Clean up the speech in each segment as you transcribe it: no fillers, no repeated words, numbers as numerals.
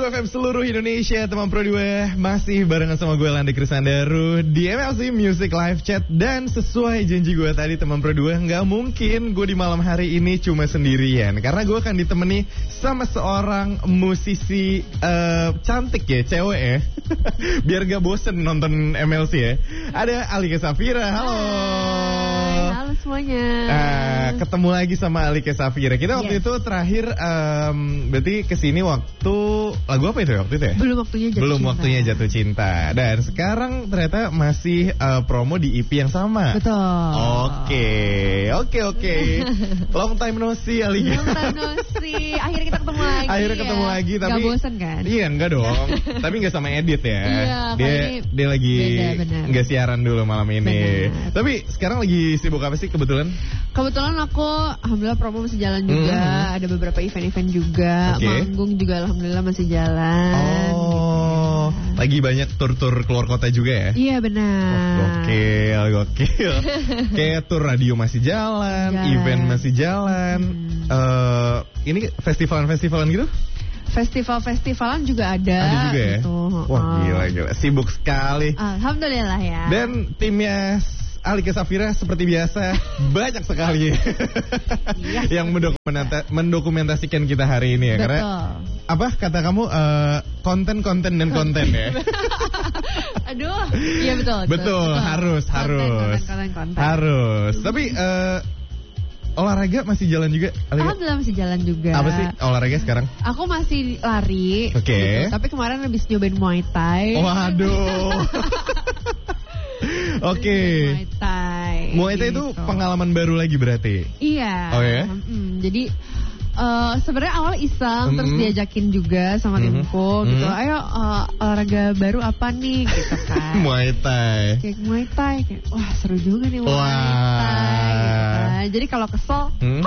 102 FM seluruh Indonesia, teman Pro 2 masih barengan sama gue Landi Krisandaru di MLC Music Live Chat. Dan sesuai janji gue tadi teman Pro 2, nggak mungkin gue di malam hari ini cuma sendirian, karena gue akan ditemani sama seorang musisi cantik ya, cewek ya. Biar gak bosen nonton MLC ya. Ada Alika Safira, halo. Hai, halo semuanya. Ketemu lagi sama Alika Safira. Kita waktu itu terakhir berarti kesini waktu lagu apa itu ya waktu itu ya? Belum waktunya Jatuh Cinta. Dan sekarang ternyata masih promo di EP yang sama. Betul. Oke. Long time no see Alika. Long time no see. Akhirnya kita ketemu lagi. Tapi gak bosen kan? Iya, enggak dong. Tapi enggak sama Edit ya. Iya, dia lagi enggak siaran dulu malam ini. Benar. Tapi sekarang lagi sibuk apa sih kebetulan? Kebetulan aku alhamdulillah promo masih jalan juga. Ada beberapa event-event juga. Manggung juga alhamdulillah masih jalan. Lagi banyak tur-tur keluar kota juga ya? Iya benar. Gokil. Kayak tur radio masih jalan, event masih jalan. Ini festivalan gitu? Festivalan juga ada. Ada juga ya? Gitu. Wah gila. Sibuk sekali. Alhamdulillah ya. Dan timnya Alika Safira seperti biasa banyak sekali yang mendokumentasikan kita hari ini ya. Betul. Karena apa kata kamu konten ya. Aduh, iya betul. Harus. Konten. Harus. Tapi olahraga masih jalan juga? Alhamdulillah masih jalan juga. Apa sih olahraga sekarang? Aku masih lari. Oke. Gitu. Tapi kemarin habis nyobain Muay Thai. Waduh. Oke. Muay Thai itu pengalaman baru lagi berarti? Iya. Oh ya? Jadi sebenarnya awal iseng terus diajakin juga sama timku gitu. Ayo olahraga baru apa nih gitu kan. Muay Thai. Kayak Muay Thai kayak wah seru juga nih Muay Thai gitu kan. Jadi kalau kesel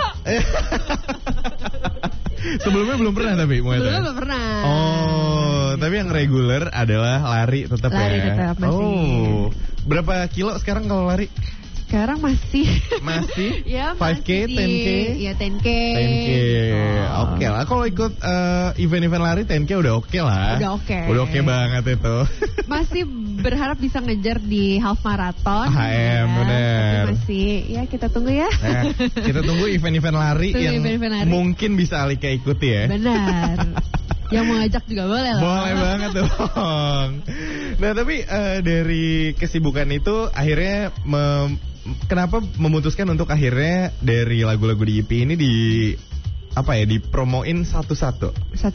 Sebelumnya belum pernah tapi Muay Thai? Sebelumnya belum pernah. Gitu. Tapi yang reguler adalah lari tetap ya? Lari tetap masih. Berapa kilo sekarang kalau lari? Sekarang masih ya 5K, 10K? Ya 10K. Oke lah. Kalau ikut event-event lari 10K udah oke lah. Udah oke banget itu. Masih berharap bisa ngejar di half marathon. HM bener. Tapi masih ya kita tunggu ya. Kita tunggu event-event lari yang mungkin bisa Alika ikuti ya. Benar. Yang mau ngajak juga boleh lah. Boleh banget dong. Nah tapi dari kesibukan itu akhirnya kenapa memutuskan untuk akhirnya dari lagu-lagu di EP ini dipromoin satu-satu?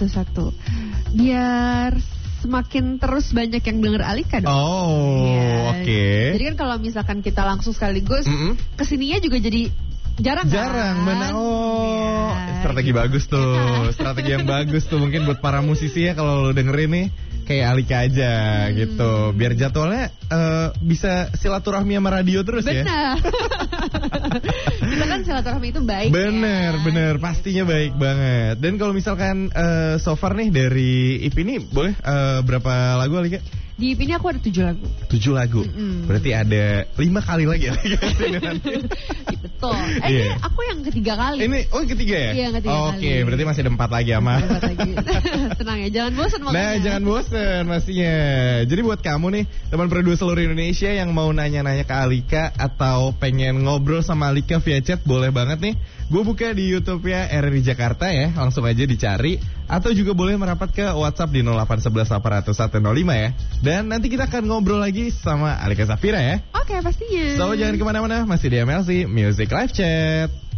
Biar semakin terus banyak yang denger Alika dong. Oke. Jadi kan kalau misalkan kita langsung sekaligus kesininya juga jadi jarang benar. Strategi bagus tuh. Strategi yang bagus tuh mungkin buat para musisi ya, kalau lo dengerin nih kayak Alika aja gitu. Biar jadwalnya bisa silaturahmi sama radio terus ya. Benar. Kita kan silaturahmi itu baik. Bener, pastinya baik banget. Dan kalau misalkan so far nih dari EP ini boleh berapa lagu Alika? Di EP ini aku ada 7 lagu. 7 lagu? Berarti ada 5 kali lagi ya? Betul. Ini aku yang ketiga kali. Ini yang ketiga ya? Iya, yang ketiga kali. Oke, berarti masih ada 4 lagi ama. Tenang ya, jangan bosan makanya. Nah, jangan bosan pastinya. Jadi buat kamu nih, teman produser seluruh Indonesia yang mau nanya-nanya ke Alika atau pengen ngobrol sama Alika via chat, boleh banget nih. Gue buka di YouTube-nya RRI Jakarta ya, langsung aja dicari. Atau juga boleh merapat ke WhatsApp di 0811 800 105 ya. Dan nanti kita akan ngobrol lagi sama Alika Safira ya. Oke, pastinya. So, jangan kemana-mana, masih di MLC Music Live Chat.